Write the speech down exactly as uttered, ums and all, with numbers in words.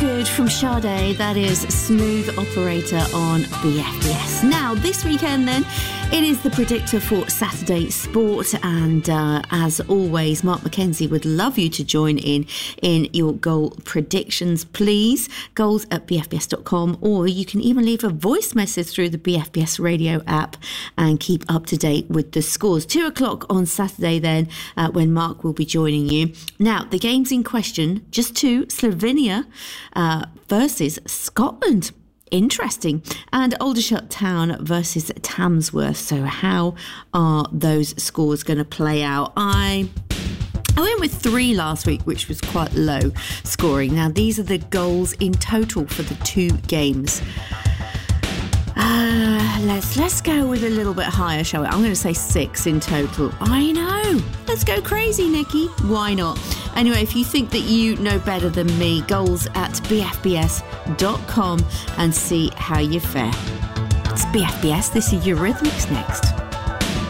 good from Sade. That is Smooth Operator on B F B S. Now, this weekend then, it is the predictor for Saturday Sport, and uh, as always, Mark McKenzie would love you to join in in your goal predictions, please. Goals at b f b s dot com, or you can even leave a voice message through the B F B S radio app and keep up to date with the scores. Two o'clock on Saturday then, uh, when Mark will be joining you. Now, the games in question, just two, Slovenia uh, versus Scotland. Interesting. And Aldershot Town versus Tamsworth. So how are those scores going to play out? I... I went with three last week, which was quite low scoring. Now, these are the goals in total for the two games. Uh, let's let's go with a little bit higher, shall we? I'm going to say six in total. I know. Let's go crazy, Nikki. Why not? Anyway, if you think that you know better than me, goals at b f b s dot com and see how you fare. It's B F B S. This is Eurythmics next.